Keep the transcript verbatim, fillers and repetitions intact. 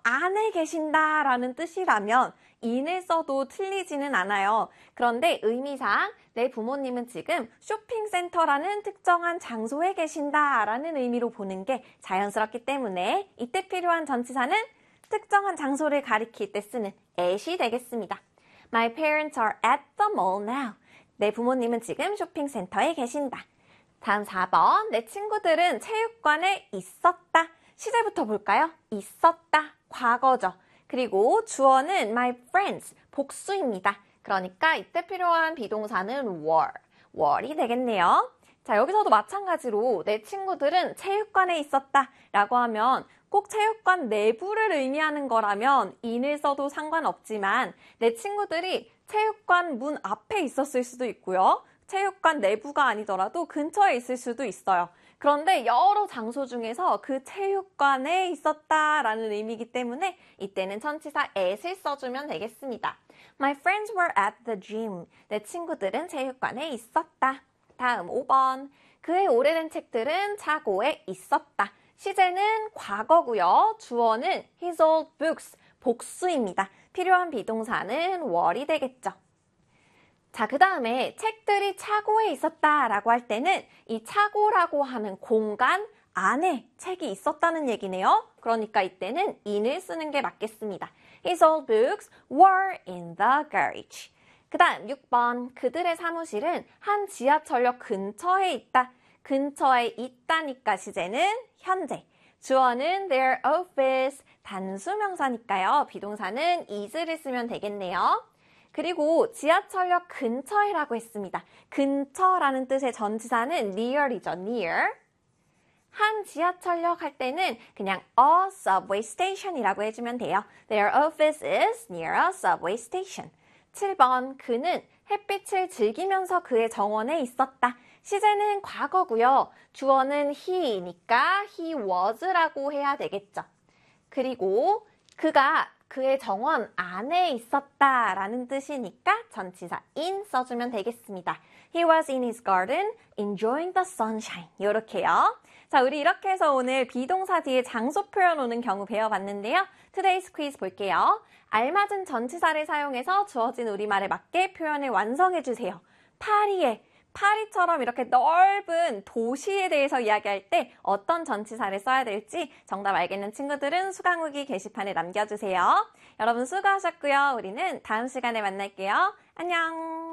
안에 계신다 라는 뜻이라면 in을 써도 틀리지는 않아요. 그런데 의미상 내 부모님은 지금 쇼핑센터라는 특정한 장소에 계신다 라는 의미로 보는 게 자연스럽기 때문에 이때 필요한 전치사는 특정한 장소를 가리킬 때 쓰는 at이 되겠습니다. My parents are at the mall now. 내 부모님은 지금 쇼핑센터에 계신다. 다음 사 번, 내 친구들은 체육관에 있었다. 시제부터 볼까요? 있었다, 과거죠. 그리고 주어는 my friends, 복수입니다. 그러니까 이때 필요한 비동사는 were, were이 되겠네요. 자, 여기서도 마찬가지로 내 친구들은 체육관에 있었다 라고 하면 꼭 체육관 내부를 의미하는 거라면 in을 써도 상관없지만 내 친구들이 체육관 문 앞에 있었을 수도 있고요. 체육관 내부가 아니더라도 근처에 있을 수도 있어요. 그런데 여러 장소 중에서 그 체육관에 있었다라는 의미이기 때문에 이때는 전치사 at을 써주면 되겠습니다. My friends were at the gym. 내 친구들은 체육관에 있었다. 다음 오 번. 그의 오래된 책들은 차고에 있었다. 시제는 과거고요. 주어는 his old books, 복수입니다. 필요한 비동사는 were이 되겠죠. 자, 그 다음에 책들이 차고에 있었다라고 할 때는 이 차고라고 하는 공간 안에 책이 있었다는 얘기네요. 그러니까 이때는 in을 쓰는 게 맞겠습니다. His old books were in the garage. 그 다음 육 번. 그들의 사무실은 한 지하철역 근처에 있다. 근처에 있다니까 시제는 현재. 주어는 their office, 단수명사니까요. 비동사는 is를 쓰면 되겠네요. 그리고 지하철역 근처에라고 했습니다. 근처라는 뜻의 전치사는 near이죠, near. 한 지하철역 할 때는 그냥 a subway station이라고 해주면 돼요. Their office is near a subway station. 칠 번, 그는 햇빛을 즐기면서 그의 정원에 있었다. 시제는 과거고요. 주어는 he니까 he was라고 해야 되겠죠. 그리고 그가 그의 정원 안에 있었다라는 뜻이니까 전치사 in 써주면 되겠습니다. He was in his garden enjoying the sunshine. 이렇게요. 자, 우리 이렇게 해서 오늘 비동사 뒤에 장소 표현 오는 경우 배워봤는데요. Today's quiz 볼게요. 알맞은 전치사를 사용해서 주어진 우리말에 맞게 표현을 완성해주세요. 파리에, 파리처럼 이렇게 넓은 도시에 대해서 이야기할 때 어떤 전치사를 써야 될지 정답 알겠는 친구들은 수강후기 게시판에 남겨주세요. 여러분 수고하셨고요. 우리는 다음 시간에 만날게요. 안녕!